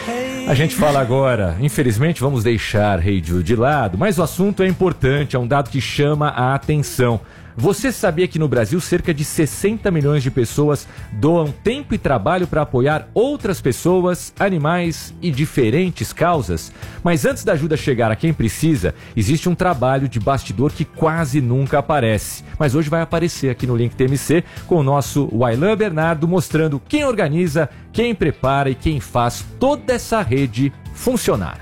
A gente fala agora, infelizmente vamos deixar Hey Jude de lado, mas o assunto é importante, é um dado que chama a atenção. Você sabia que no Brasil cerca de sessenta milhões de pessoas doam tempo e trabalho para apoiar outras pessoas, animais e diferentes causas? Mas antes da ajuda chegar a quem precisa, existe um trabalho de bastidor que quase nunca aparece. Mas hoje vai aparecer aqui no Link T M C com o nosso Wailan Bernardo mostrando quem organiza, quem prepara e quem faz toda essa rede funcionar.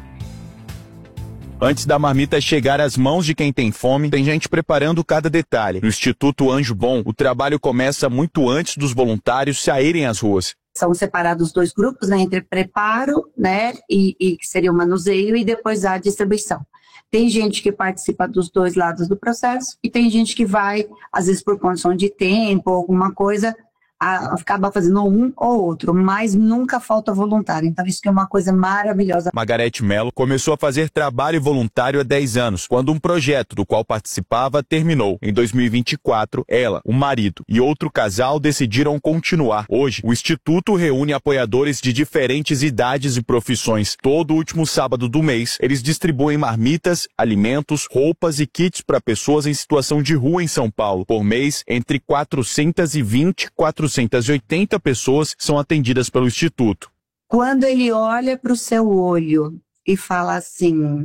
Antes da marmita chegar às mãos de quem tem fome, tem gente preparando cada detalhe. No Instituto Anjo Bom, o trabalho começa muito antes dos voluntários saírem às ruas. São separados dois grupos, né, entre preparo, né, e, e que seria o manuseio, e depois a distribuição. Tem gente que participa dos dois lados do processo e tem gente que vai, às vezes por condição de tempo, alguma coisa, a, acaba fazendo um ou outro, mas nunca falta voluntário. Então isso que é uma coisa maravilhosa. Margarete Mello começou a fazer trabalho voluntário há dez anos, quando um projeto do qual participava terminou. Em dois mil e vinte e quatro, ela, o marido e outro casal decidiram continuar. Hoje, o Instituto reúne apoiadores de diferentes idades e profissões. Todo último sábado do mês, eles distribuem marmitas, alimentos, roupas e kits para pessoas em situação de rua em São Paulo. Por mês, entre quatrocentas e vinte e quatrocentas e oitenta pessoas são atendidas pelo Instituto. Quando ele olha para o seu olho e fala assim,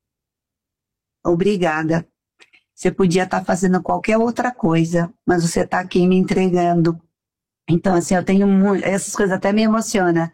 obrigada, você podia estar fazendo qualquer outra coisa, mas você está aqui me entregando. Então, assim, eu tenho muito, essas coisas até me emocionam.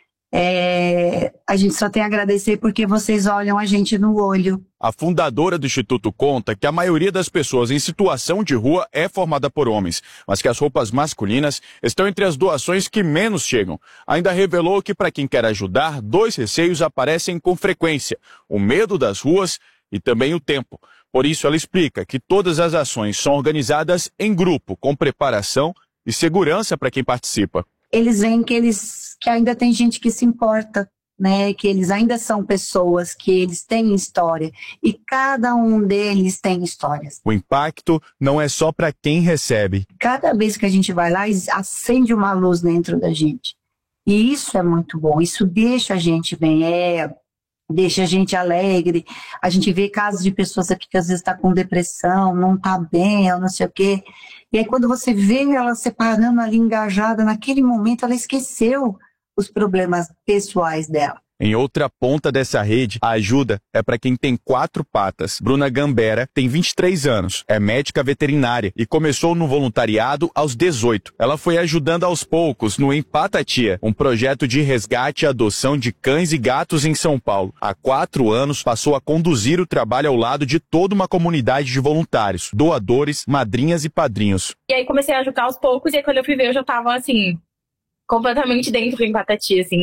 É, a gente só tem a agradecer porque vocês olham a gente no olho. A fundadora do Instituto conta que a maioria das pessoas em situação de rua é formada por homens, mas que as roupas masculinas estão entre as doações que menos chegam. Ainda revelou que para quem quer ajudar, dois receios aparecem com frequência: o medo das ruas e também o tempo. Por isso ela explica que todas as ações são organizadas em grupo, com preparação e segurança para quem participa. Eles veem que, eles, que ainda tem gente que se importa, né? Que eles ainda são pessoas, que eles têm história. E cada um deles tem histórias. O impacto não é só para quem recebe. Cada vez que a gente vai lá, acende uma luz dentro da gente. E isso é muito bom. Isso deixa a gente bem, é, deixa a gente alegre. A gente vê casos de pessoas aqui que às vezes estão tá com depressão, não está bem, ou não sei o quê. E aí quando você vê ela separando ali, engajada, naquele momento ela esqueceu os problemas pessoais dela. Em outra ponta dessa rede, a ajuda é para quem tem quatro patas. Bruna Gambera tem vinte e três anos, é médica veterinária e começou no voluntariado aos dezoito. Ela foi ajudando aos poucos no Empatatia, um projeto de resgate e adoção de cães e gatos em São Paulo. Há quatro anos passou a conduzir o trabalho ao lado de toda uma comunidade de voluntários, doadores, madrinhas e padrinhos. E aí comecei a ajudar aos poucos e aí quando eu fui ver eu já tava assim, completamente dentro do Empatatia, assim.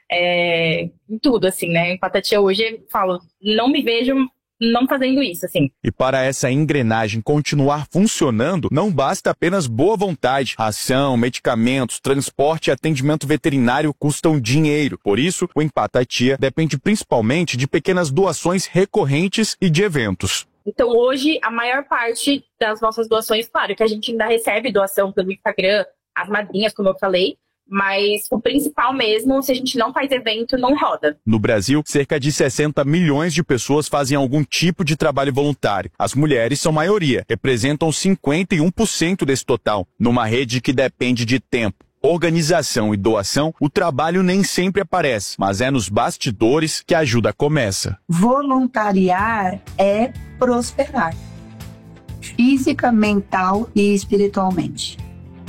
é, em tudo, assim, né? Em Patatia hoje, eu falo, não me vejo não fazendo isso, assim. E para essa engrenagem continuar funcionando, não basta apenas boa vontade. Ração, medicamentos, transporte e atendimento veterinário custam dinheiro. Por isso, o Empatatia depende principalmente de pequenas doações recorrentes e de eventos. Então, hoje, a maior parte das nossas doações, claro, que a gente ainda recebe doação pelo Instagram, as madrinhas, como eu falei, mas o principal mesmo, se a gente não faz evento, não roda. No Brasil, cerca de sessenta milhões de pessoas fazem algum tipo de trabalho voluntário. As mulheres são maioria, representam cinquenta e um por cento desse total. Numa rede que depende de tempo, organização e doação, o trabalho nem sempre aparece, mas é nos bastidores que a ajuda começa. Voluntariar é prosperar, física, mental e espiritualmente.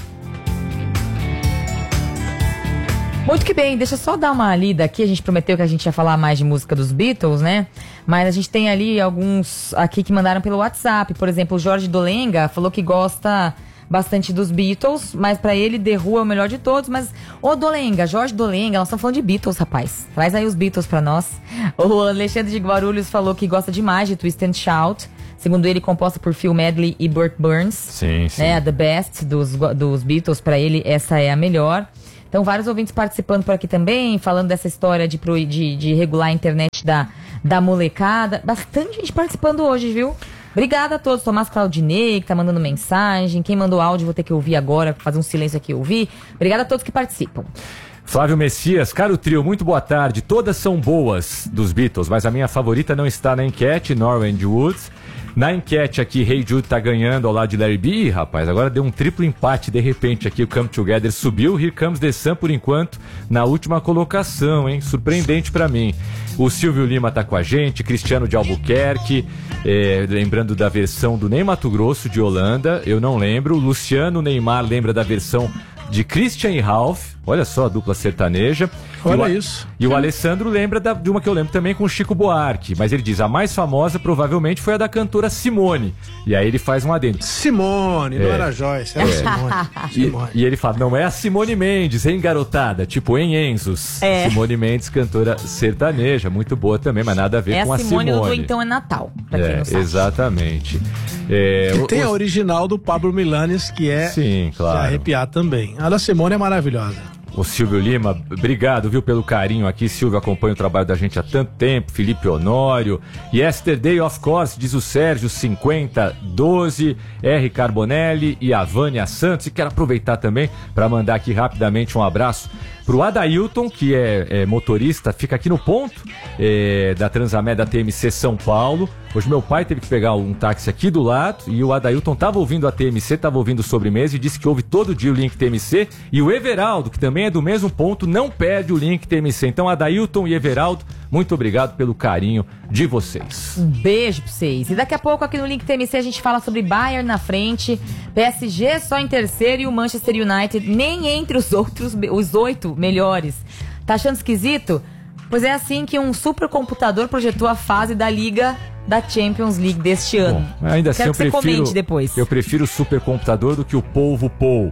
Muito que bem, deixa eu só dar uma lida aqui, a gente prometeu que a gente ia falar mais de música dos Beatles, né? Mas a gente tem ali alguns aqui que mandaram pelo WhatsApp, por exemplo, o Jorge Dolenga falou que gosta bastante dos Beatles, mas pra ele The Who é o melhor de todos, mas ô Dolenga, Jorge Dolenga, nós estamos falando de Beatles, rapaz, traz aí os Beatles pra nós. O Alexandre de Guarulhos falou que gosta demais de Twist and Shout, segundo ele composta por Phil Medley e Burt Burns, sim, sim. Né, The Best dos, dos Beatles, pra ele essa é a melhor. Então, vários ouvintes participando por aqui também, falando dessa história de, de, de regular a internet da, da molecada. Bastante gente participando hoje, viu? Obrigada a todos. Tomás Claudinei, que tá mandando mensagem. Quem mandou áudio, vou ter que ouvir agora, fazer um silêncio aqui e ouvir. Obrigada a todos que participam. Flávio Messias, caro trio, muito boa tarde. Todas são boas dos Beatles, mas a minha favorita não está na enquete, Norman Woods. Na enquete aqui, Hey Jude tá ganhando ao lado de Larry B. Ih, rapaz, agora deu um triplo empate de repente aqui. O Come Together subiu. Here Comes the Sun, por enquanto, na última colocação, hein? Surpreendente pra mim. O Silvio Lima tá com a gente. Cristiano de Albuquerque. É, lembrando da versão do Ney Mato Grosso de Holanda. Eu não lembro. O Luciano Neymar lembra da versão de Christian e Ralph. Olha só a dupla sertaneja. Olha e o, isso. E o Alessandro lembra da, de uma que eu lembro também com o Chico Buarque. Mas ele diz, a mais famosa provavelmente foi a da cantora Simone. E aí ele faz um adendo. Simone, é. não era Joyce, era é. Simone. Simone. E, e ele fala, não é a Simone Mendes, hein, garotada? Tipo, em Enzos. É. Simone Mendes, cantora sertaneja. Muito boa também, mas nada a ver é com a a Simone. Simone. Do Então é Natal, pra é, quem não sabe. Exatamente. É, e o, tem os... a original do Pablo Milanés, que é Sim, claro. de arrepiar também. A da Simone é maravilhosa. O Silvio Lima, obrigado, viu, pelo carinho aqui. Silvio acompanha o trabalho da gente há tanto tempo. Felipe Honório. Yesterday, of course, diz o Sérgio, cinquenta doze. R. Carbonelli e a Vânia Santos. E quero aproveitar também para mandar aqui rapidamente um abraço pro Adailton, que é, é motorista, fica aqui no ponto é, da Transamérica da T M C São Paulo. Hoje meu pai teve que pegar um táxi aqui do lado e o Adailton tava ouvindo a T M C, tava ouvindo Sobremesa e disse que ouve todo dia o Link T M C. E o Everaldo, que também é do mesmo ponto, não perde o Link T M C. Então, Adailton e Everaldo, muito obrigado pelo carinho de vocês. Um beijo pra vocês. E daqui a pouco aqui no Link T M C a gente fala sobre Bayern na frente, P S G só em terceiro e o Manchester United nem entre os outros, os oito melhores. Tá achando esquisito? Pois é assim que um supercomputador projetou a fase da Liga da Champions League deste ano. Bom, ainda assim Quero eu que você prefiro, comente depois. Eu prefiro o supercomputador do que o polvo Pou.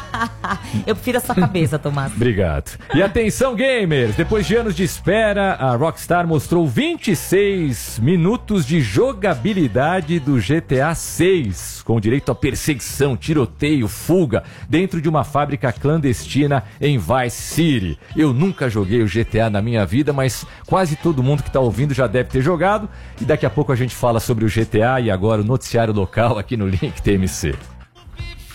Eu prefiro a sua cabeça, Tomás. Obrigado. E atenção, gamers! Depois de anos de espera, a Rockstar mostrou vinte e seis minutos de jogabilidade do G T A seis, com direito a perseguição, tiroteio, fuga, dentro de uma fábrica clandestina em Vice City. Eu nunca joguei o G T A na minha vida, mas quase todo mundo que está ouvindo já deve ter jogado. E daqui a pouco a gente fala sobre o G T A e agora o noticiário local aqui no Link T M C.